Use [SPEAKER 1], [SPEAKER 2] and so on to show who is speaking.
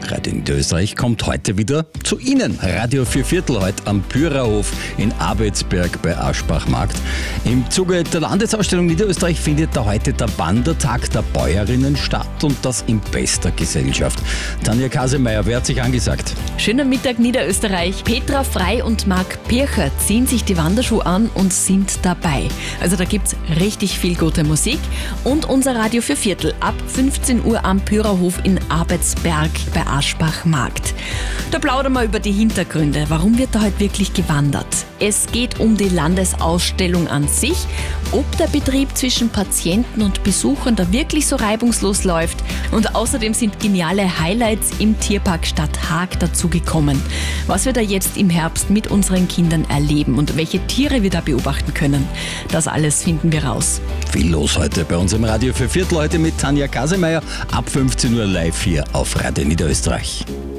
[SPEAKER 1] Radio Niederösterreich kommt heute wieder zu Ihnen. Radio 4/4 heute am Pyrerhof in Abelsberg bei Aschbach-Markt. Im Zuge der Landesausstellung Niederösterreich findet da heute der Wandertag der Bäuerinnen statt und das in bester Gesellschaft. Tanja Kasemeyer, wer hat sich angesagt?
[SPEAKER 2] Schönen Mittag Niederösterreich. Petra Frei und Marc Pircher ziehen sich die Wanderschuhe an und sind dabei. Also da gibt's richtig viel gute Musik und unser Radio 4/4 ab 15 Uhr am Pyrerhof in Abelsberg bei Aschbach-Markt. Da plaudern wir über die Hintergründe. Warum wird da heute wirklich gewandert? Es geht um die Landesausstellung an sich, ob der Betrieb zwischen Patienten und Besuchern da wirklich so reibungslos läuft. Und außerdem sind geniale Highlights im Tierpark Stadt Haag dazugekommen. Was wir da jetzt im Herbst mit unseren Kindern erleben und welche Tiere wir da beobachten können, das alles finden wir raus.
[SPEAKER 1] Viel los heute bei uns im Radio 4/4 heute mit Tanja Kasemeyer ab 15 Uhr live hier auf Radio Niederösterreich.